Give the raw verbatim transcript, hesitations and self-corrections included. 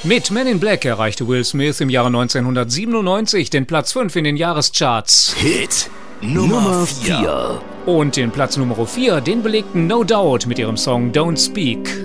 Mit Men in Black erreichte Will Smith im Jahre neunzehnhundertsiebenundneunzig den Platz fünf in den Jahrescharts. Hit Nummer vier. Und den Platz Nummer vier, den belegten No Doubt mit ihrem Song Don't Speak.